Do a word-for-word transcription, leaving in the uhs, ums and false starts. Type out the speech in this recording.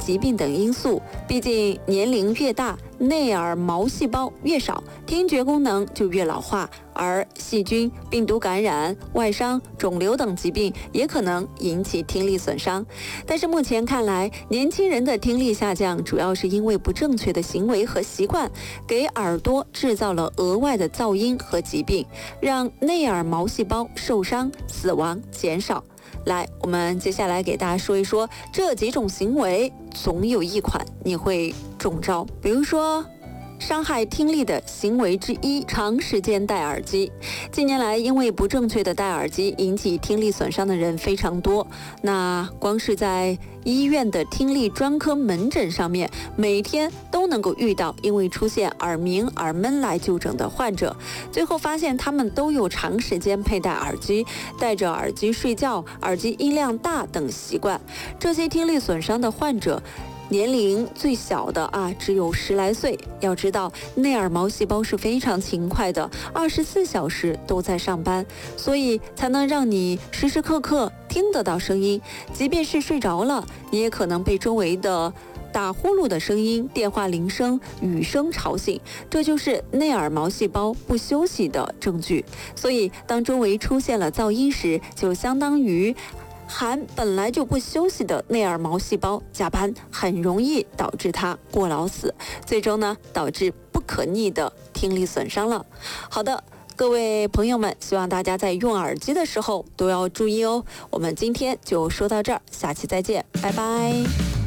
疾病等因素。毕竟年龄越大，内耳毛细胞越少，听觉功能就越老化，而细菌、病毒感染、外伤、肿瘤等疾病也可能引起听力损伤。但是目前看来，年轻人的听力下降主要是因为不正确的行为和习惯，给耳朵制造了额外的噪音和疾病，让内耳毛细胞受伤、死亡减少。来，我们接下来给大家说一说这几种行为，总有一款你会中招。比如说，伤害听力的行为之一，长时间戴耳机。近年来，因为不正确的戴耳机引起听力损伤的人非常多。那光是在医院的听力专科门诊上面，每天都能够遇到因为出现耳鸣、耳闷来就诊的患者。最后发现他们都有长时间佩戴耳机、戴着耳机睡觉、耳机音量大等习惯。这些听力损伤的患者，年龄最小的啊，只有十来岁。要知道，内耳毛细胞是非常勤快的，二十四小时都在上班，所以才能让你时时刻刻听得到声音。即便是睡着了，你也可能被周围的打呼噜的声音、电话铃声、雨声吵醒，这就是内耳毛细胞不休息的证据。所以，当周围出现了噪音时，就相当于含本来就不休息的内耳毛细胞加班，很容易导致它过劳死，最终呢导致不可逆的听力损伤了。好的，各位朋友们，希望大家在用耳机的时候都要注意哦。我们今天就说到这儿，下期再见，拜拜。